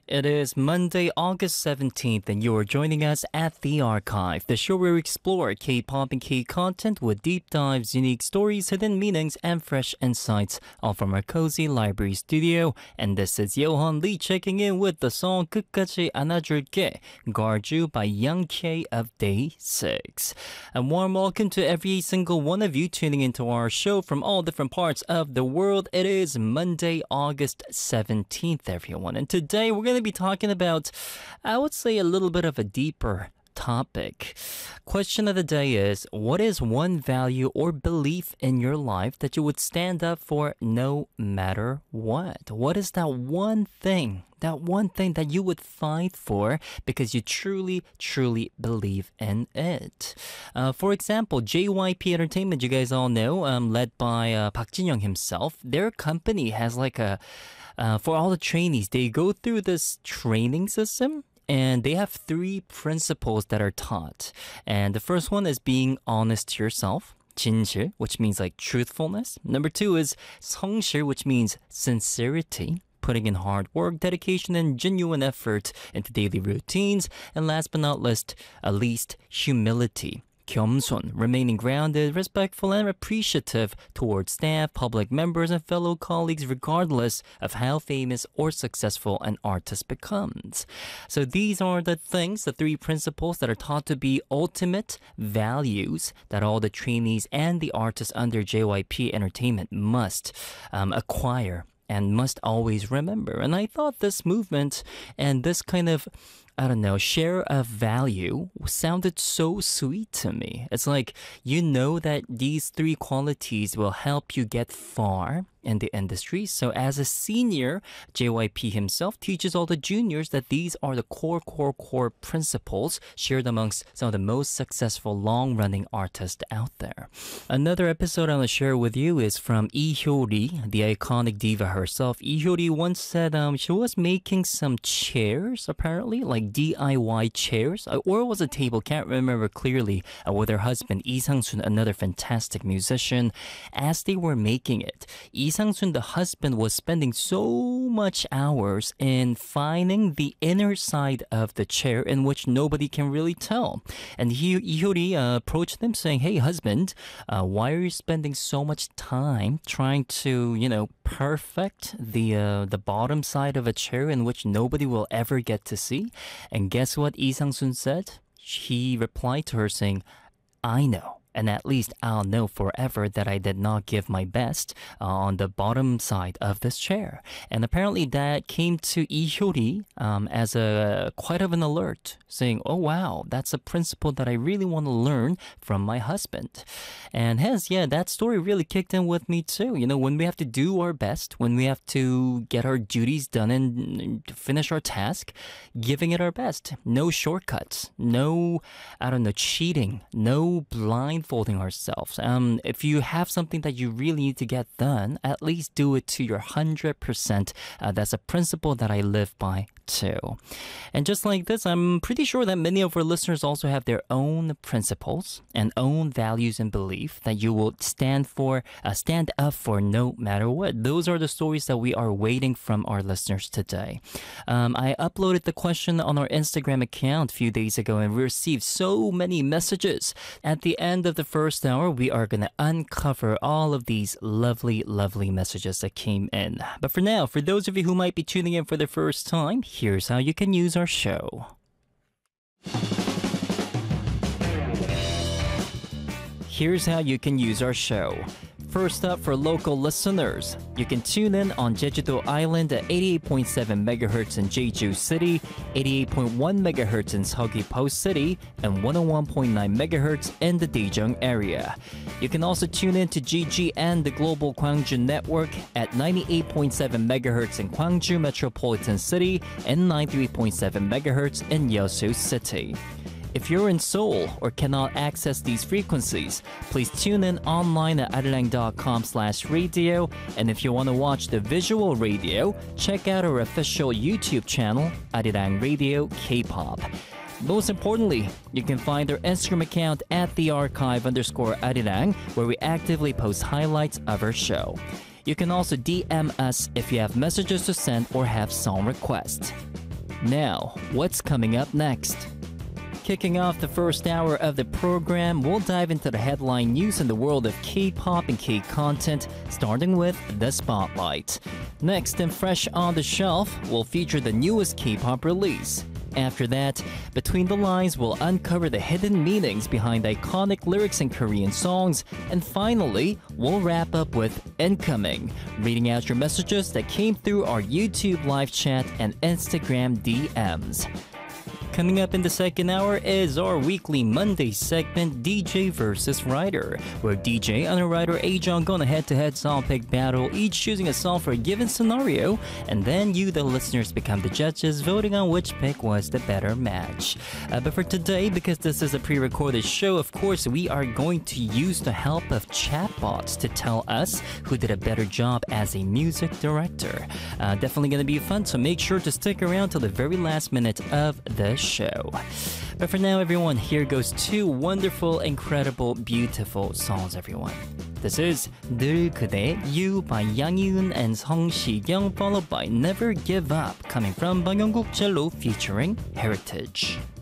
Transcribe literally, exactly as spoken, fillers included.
It is Monday, August seventeenth, and you are joining us at The Archive, the show where we explore K-pop and K-content with deep dives, unique stories, hidden meanings, and fresh insights, all from our cozy library studio. And this is Yohan Lee checking in with the song 끝까지 안아줄게, Guard You by Young K of Day six. And warm welcome to every single one of you tuning into our show from all different parts of the world. It is Monday, August seventeenth, everyone. And today we're going to be talking about, I would say, a little bit of a deeper topic. Question of the day is, what is one value or belief in your life that you would stand up for no matter what? What is that one thing, that one thing that you would fight for because you truly, truly believe in it? Uh, for example, J Y P Entertainment, you guys all know, um, led by uh, Park Jin-young himself, their company has like a, uh, for all the trainees, they go through this training system. And they have three principles that are taught. And the first one is being honest to yourself, 진실, which means like truthfulness. Number two is 성실, which means sincerity, putting in hard work, dedication, and genuine effort into daily routines. And last but not least, at least humility. 겸손, remaining grounded, respectful, and appreciative towards staff, public members, and fellow colleagues, regardless of how famous or successful an artist becomes. So these are the things, the three principles that are taught to be ultimate values that all the trainees and the artists under J Y P Entertainment must um, acquire and must always remember. And I thought this movement and this kind of, I don't know, share of value sounded so sweet to me. It's like, you know that these three qualities will help you get far in the industry. So as a senior, J Y P himself teaches all the juniors that these are the core, core, core principles shared amongst some of the most successful long-running artists out there. Another episode I want to share with you is from Lee Hyo-ri, the iconic diva herself. Lee Hyo-ri once said um, she was making some chairs, apparently, like D I Y chairs, or it was a table, can't remember clearly, uh, with her husband, Lee Sang-soon, another fantastic musician. As they were making it, Lee Sang-soon, the husband, was spending so much hours in finding the inner side of the chair in which nobody can really tell. And he, Lee Hyo-ri uh, approached them saying, hey, husband, uh, why are you spending so much time trying to, you know, perfect the uh, the bottom side of a chair in which nobody will ever get to see? And guess what Lee Sang-soon said? He replied to her saying, I know. And at least I'll know forever that I did not give my best uh, on the bottom side of this chair. And apparently that came to Lee Hyo-ri um, as a quite of an alert, saying, oh wow, that's a principle that I really want to learn from my husband. And hence, yeah, that story really kicked in with me too. You know, when we have to do our best, when we have to get our duties done and finish our task, giving it our best. No shortcuts, no, I don't know, cheating, no blind folding ourselves. Um, if you have something that you really need to get done, at least do it to your one hundred percent. Uh, that's a principle that I live by too. And just like this, I'm pretty sure that many of our listeners also have their own principles and own values and belief that you will stand for, uh, stand up for no matter what. Those are the stories that we are waiting from our listeners today. Um, I uploaded the question on our Instagram account a few days ago and we received so many messages. At the end of the first hour, we are going to uncover all of these lovely, lovely messages that came in. But for now, for those of you who might be tuning in for the first time, here's how you can use our show. Here's how you can use our show. First up, for local listeners, you can tune in on Jeju-do Island at eighty-eight point seven megahertz in Jeju City, eighty-eight point one megahertz in Seogwi Post City, and one oh one point nine megahertz in the Daejeong area. You can also tune in to G G N, the Global Gwangju Network, at ninety-eight point seven megahertz in Gwangju Metropolitan City and ninety-three point seven megahertz in Yeosu City. If you're in Seoul or cannot access these frequencies, please tune in online at arirang.com slash radio. And if you want to watch the visual radio, check out our official YouTube channel, Arirang Radio K-pop. Most importantly, you can find our Instagram account at the archive underscore Arirang, where we actively post highlights of our show. You can also D M us if you have messages to send or have song requests. Now, what's coming up next? Kicking off the first hour of the program, we'll dive into the headline news in the world of K-pop and K-content, starting with the Spotlight. Next, and fresh on the shelf, we'll feature the newest K-pop release. After that, Between the Lines will uncover the hidden meanings behind iconic lyrics in Korean songs. And finally, we'll wrap up with Incoming, reading out your messages that came through our YouTube live chat and Instagram D Ms. Coming up in the second hour is our weekly Monday segment, D J versus Writer, where D J and a writer A-Jung go on a head-to-head song pick battle, each choosing a song for a given scenario, and then you, the listeners, become the judges, voting on which pick was the better match. Uh, but for today, because this is a pre-recorded show, of course, we are going to use the help of chatbots to tell us who did a better job as a music director. Uh, definitely going to be fun, so make sure to stick around till the very last minute of the show. show. But for now, everyone, here goes two wonderful, incredible, beautiful songs, everyone. This is 늘 그대 You by Yang Yoon and Song Si-kyung, followed by Never Give Up, coming from Bangyeongguk Jello featuring Heritage.